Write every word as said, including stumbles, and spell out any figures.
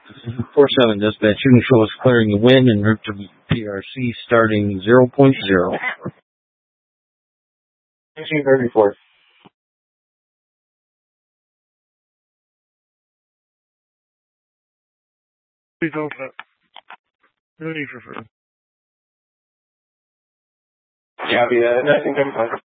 four seven dispatch. Shooting show is clearing the wind and route to P R C starting zero point zero. sixteen thirty-four. Please open it. No need for further. Copy that. I think I'm fine.